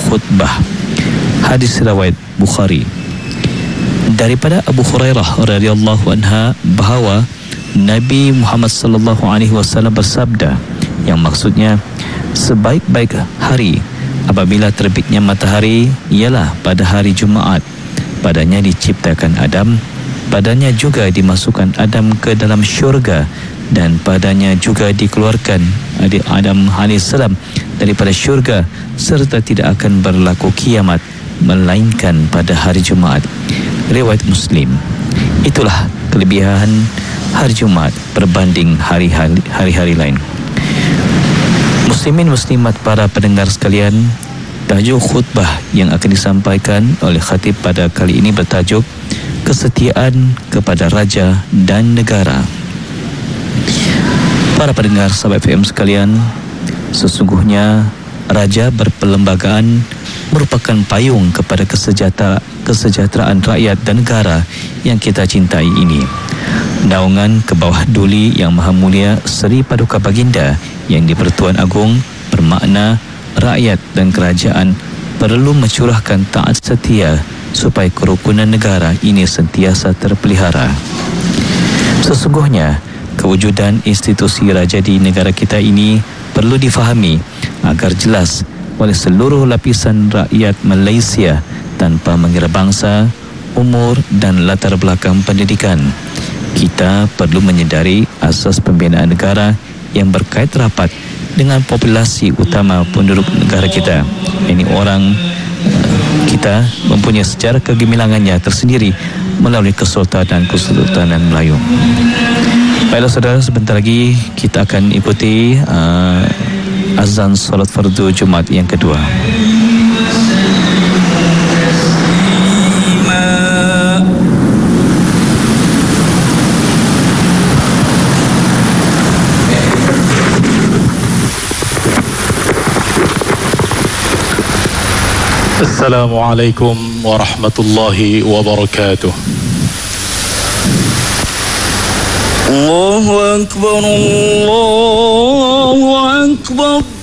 khutbah. Hadis riwayat Bukhari. Daripada Abu Hurairah radhiyallahu anha bahawa Nabi Muhammad sallallahu alaihi wasallam bersabda, yang maksudnya sebaik-baik hari apabila terbitnya matahari ialah pada hari Jumaat. Padanya diciptakan Adam, padanya juga dimasukkan Adam ke dalam syurga, dan padanya juga dikeluarkan Adam AS daripada syurga, serta tidak akan berlaku kiamat melainkan pada hari Jumaat. Riwayat Muslim. Itulah kelebihan hari Jumaat berbanding hari-hari lain. Muslimin muslimat para pendengar sekalian, tajuk khutbah yang akan disampaikan oleh khatib pada kali ini bertajuk kesetiaan kepada raja dan negara. Para pendengar sahabat FM sekalian, sesungguhnya raja berperlembagaan merupakan payung kepada kesejahteraan rakyat dan negara yang kita cintai ini. Naungan ke bawah duli yang maha mulia Seri Paduka Baginda yang di-Pertuan Agong bermakna rakyat dan kerajaan perlu mencurahkan taat setia supaya kerukunan negara ini sentiasa terpelihara. Sesungguhnya kewujudan institusi raja di negara kita ini perlu difahami agar jelas oleh seluruh lapisan rakyat Malaysia tanpa mengira bangsa, umur dan latar belakang pendidikan. Kita perlu menyedari asas pembinaan negara yang berkait rapat dengan populasi utama penduduk negara kita. Ini orang kita mempunyai sejarah kegemilangannya tersendiri melalui Kesultanan Melayu. Baiklah saudara, sebentar lagi kita akan ikuti azan solat fardu Jumaat yang kedua. Assalamualaikum warahmatullahi wabarakatuh. Allahu Akbar, Allahu Akbar.